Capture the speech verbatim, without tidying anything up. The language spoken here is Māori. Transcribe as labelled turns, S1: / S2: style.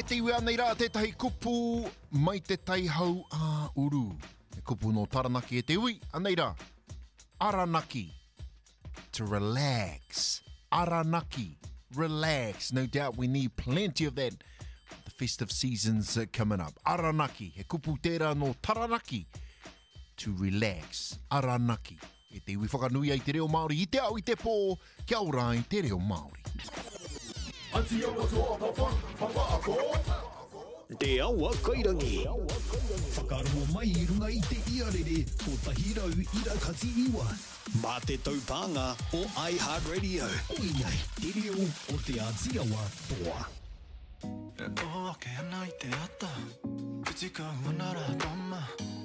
S1: te iwi anei rā te tahi kupu mai te taihau a uru. Te kupu no taranaki e te iwi anei rā. Aranaki. To relax. Aranaki. Relax. No doubt we need plenty of that. The festive seasons uh, coming up. Aranaki. He kupu tērā no taranaki. To relax. Aranaki. E te iwi whakanui ai te reo Māori. I te au i te pō. Kia ora i te reo Māori.
S2: Te awa kairangi. Whakaroa mai i runga i te iarere o Tahirau Ira Kati Iwa. Mā te taupanga o iHeartRadio. Oiai, te reo o te Ātiawa Toa.
S3: E o ke ana i te ata. Kutika manara toma.